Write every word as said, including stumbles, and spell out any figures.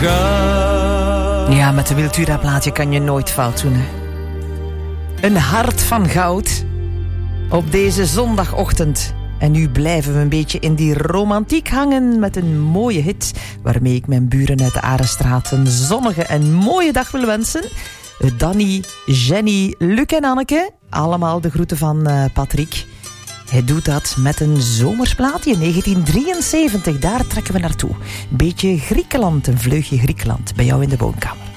Ja, met de Wiltura-plaatje kan je nooit fout doen, hè. Een hart van goud op deze zondagochtend. En nu blijven we een beetje in die romantiek hangen met een mooie hit waarmee ik mijn buren uit de Arenstraat een zonnige en mooie dag wil wensen. Danny, Jenny, Luc en Anneke, allemaal de groeten van uh, Patrick. Hij doet dat met een zomersplaatje, negentien drieënzeventig, daar trekken we naartoe. Beetje Griekenland, een vleugje Griekenland, bij jou in de woonkamer.